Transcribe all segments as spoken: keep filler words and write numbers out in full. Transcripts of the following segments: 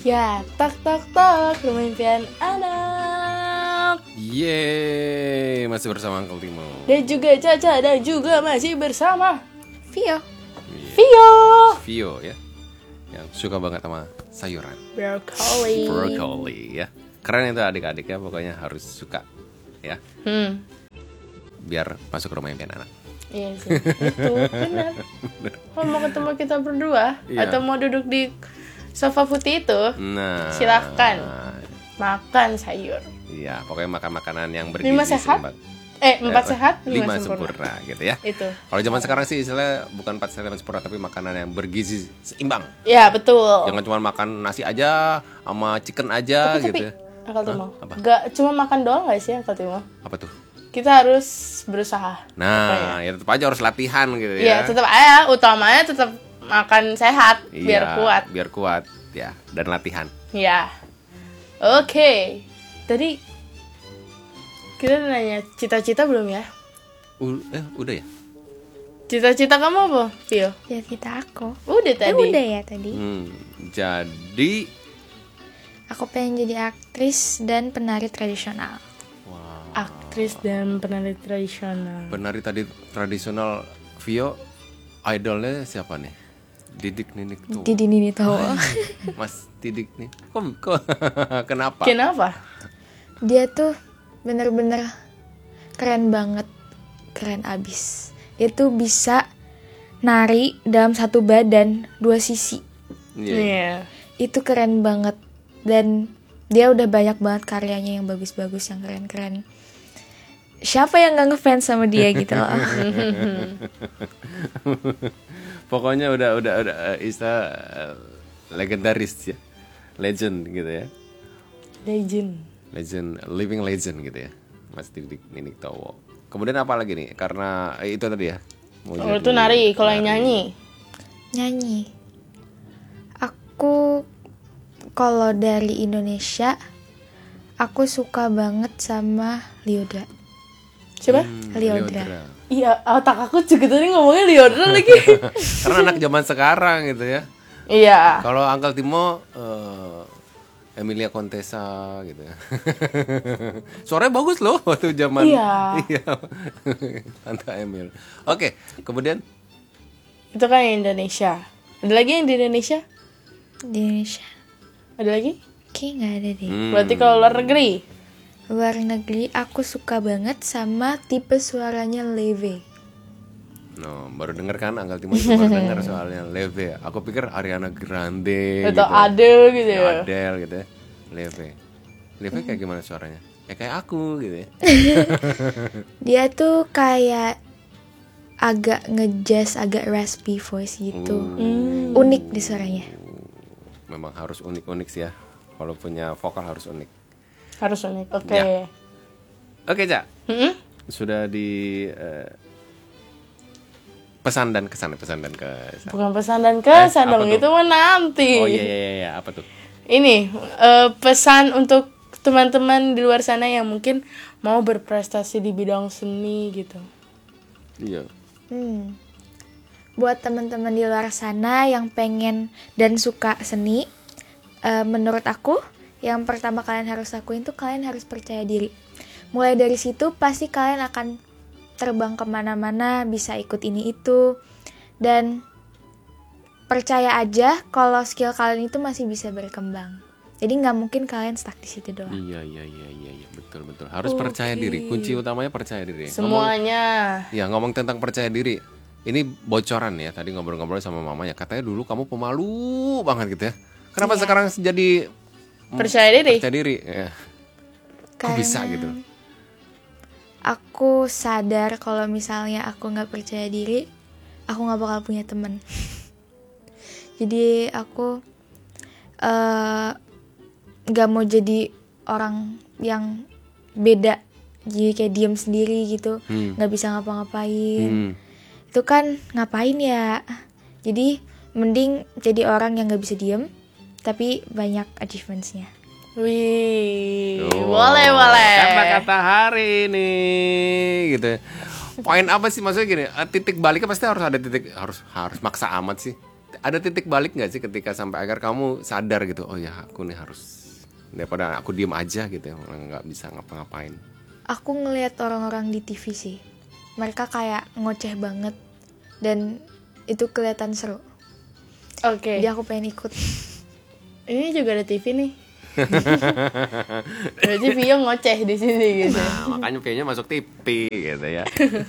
Ya, tak tak tak, rumah impian anak. Yeay, masih bersama Uncle Timo. Dan juga Caca, dan juga masih bersama Vio. Vio. Vio ya, yang suka banget sama sayuran Broccoli. Broccoli ya. Keren itu adik-adik ya, pokoknya harus suka ya. Hmm, Biar masuk rumah impian anak. iya sih, itu benar. Kalau mau ketemu kita berdua, Iya. atau mau duduk di sofa putih itu, Nah, silahkan makan sayur. Iya, pokoknya makan makanan yang bergizi Lima sehat? seimbang. Eh, empat Eh, sehat, lima lima sempurna. sempurna gitu ya. Itu. Kalau zaman sekarang sih istilahnya bukan empat sehat lima sempurna, tapi makanan yang bergizi seimbang. Ya, betul. Jangan cuma makan nasi aja sama chicken aja tapi, gitu. tapi, Uncle Timo, Hah? Apa? gak cuma makan doang gak sih Uncle Timo? Apa tuh? Kita harus berusaha. Nah, ya tetap aja harus latihan gitu Iya, ya. tetap aja. Utamanya tetap makan sehat Iya, biar kuat. Biar kuat ya, dan latihan. Ya. Oke. Tadi kita udah nanya cita-cita belum ya? U- eh, udah ya? Cita-cita kamu apa, Vio? Ya kita aku. Udah Eh, tadi. udah ya tadi. Hmm, jadi Aku pengen jadi aktris dan penari tradisional. wah, Aktris dan penari tradisional. penari tadi tradisional Vio, idolnya siapa nih? Didik Ninik tuh. Didi Nini tahu. Mas Didik nih. Kok, kok kenapa? Kenapa? Dia tuh bener-bener keren banget, keren abis. Dia tuh bisa nari dalam satu badan dua sisi. Iya. Iya. Itu keren banget. Dan dia udah banyak banget karyanya yang bagus-bagus, yang keren-keren. Siapa yang gak ngefans sama dia gitu loh. Pokoknya udah udah udah uh, istilah uh, legendaris ya. Legend gitu ya. Legend. Legend, living legend gitu ya. Mas Didik Ninik Towo. Kemudian apa lagi nih? Karena eh, itu tadi ya. Mau Kalau jadi itu nari, kalau yang nari. nyanyi. Nyanyi. Aku kalau dari Indonesia, aku suka banget sama Lyodra. Siapa? Hmm, Lyodra. Iya, otak aku juga tadi ngomongnya Lyodra lagi. Karena anak zaman sekarang gitu ya. Iya. Kalau Uncle Timo eh, Emilia Contessa gitu ya. Suaranya bagus loh waktu zaman. Iya. Iya. Tante Emil. Oke, kemudian Itu kan yang Indonesia. Ada lagi yang di Indonesia? Di Indonesia. Ada lagi? Kayaknya nggak ada deh. hmm, Berarti kalau luar negeri? Luar negeri, aku suka banget sama tipe suaranya Leve. no, baru denger kan Uncle Timo juga baru denger soalnya Leve. Aku pikir Ariana Grande Atau gitu. Adele gitu ya? Adele gitu ya. Leve. Leve kayak gimana suaranya? Ya kayak aku gitu ya. Dia tuh kayak agak ngejazz, agak raspy voice gitu. Hmm. Unik di suaranya. Memang harus unik-unik sih ya. Kalau punya vokal harus unik. Harus unik. Oke. Ya. Oke, Cak. Hmm? Sudah di eh, pesan dan kesan, pesan dan kesan. Bukan pesan dan kesan Eh, dong, apa tuh? itu mah nanti. Oh iya iya iya, apa tuh? Ini eh, pesan untuk teman-teman di luar sana yang mungkin mau berprestasi di bidang seni gitu. Iya. Hmm. Buat teman-teman di luar sana yang pengen dan suka seni, eh, menurut aku yang pertama kalian harus lakuin tuh kalian harus percaya diri. Mulai dari situ pasti kalian akan terbang kemana-mana, bisa ikut ini itu, dan percaya aja kalau skill kalian itu masih bisa berkembang. Jadi nggak mungkin kalian stuck di situ doang. Iya iya iya iya iya, betul betul. Harus Oke. percaya diri. Kunci utamanya percaya diri. Ngomong, Semuanya. ya ngomong tentang percaya diri. Ini bocoran ya. Tadi ngobrol-ngobrol sama mamanya. Katanya dulu kamu pemalu banget gitu ya. Kenapa Iya. sekarang jadi mm, Percaya diri. Percaya diri. Ya. Kok bisa Karena gitu? Aku sadar kalau misalnya aku nggak percaya diri, aku nggak bakal punya teman. Jadi aku eh, nggak mau jadi orang yang beda, jadi kayak diem sendiri gitu, Hmm. nggak bisa ngapa-ngapain. Hmm. Itu kan ngapain ya? Jadi mending jadi orang yang nggak bisa diem, tapi banyak achievementsnya. Wih, Tuh, boleh boleh. Kata-kata hari ini gitu ya. Poin apa sih maksudnya gini? eh, Titik baliknya pasti harus ada titik, harus harus maksa amat sih. ada titik balik nggak sih ketika sampai agar kamu sadar gitu, oh ya aku nih harus, daripada aku diem aja gitu ya, nggak bisa ngapa-ngapain. Aku ngelihat orang-orang di T V sih, mereka kayak ngoceh banget dan itu kelihatan seru. Oke. Jadi aku pengen ikut. Ini juga ada T V nih. Berarti Vio ngoceh di sini gitu. Nah, makanya Vio-nya masuk T V gitu ya.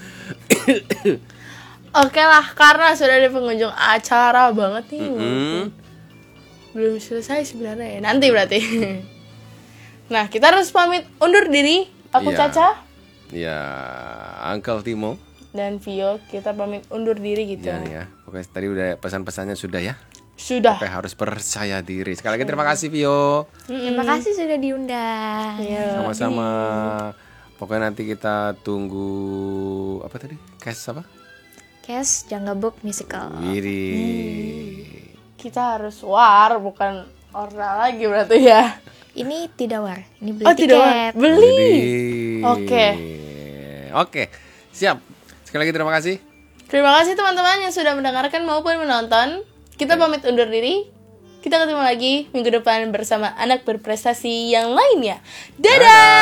Oke lah, karena sudah ada pengunjung acara banget nih. Mm-hmm. Belum selesai sebenarnya ya. Nanti berarti. Nah, kita harus pamit undur diri. Aku Iya. Caca Ya, Uncle Timo. dan Vio, kita pamit undur diri gitu. Ya, ya. Pokoknya tadi udah pesan-pesannya sudah ya. Sudah. Sampai harus percaya diri. Sekali lagi terima kasih Vio. Terima kasih sudah diundang. Iya. Sama-sama. Pokoknya nanti kita tunggu apa tadi? Cash apa? Cash Jungle Book Musical. Wiri. Kita harus war, bukan orna lagi berarti ya. Ini tidak war, ini beli Oh, tidak war. tiket. Beli. Wiri. Oke. Oke. Siap. Sekali lagi terima kasih. Terima kasih teman-teman yang sudah mendengarkan maupun menonton. Kita pamit undur diri. Kita ketemu lagi minggu depan bersama anak berprestasi yang lainnya. Dadah.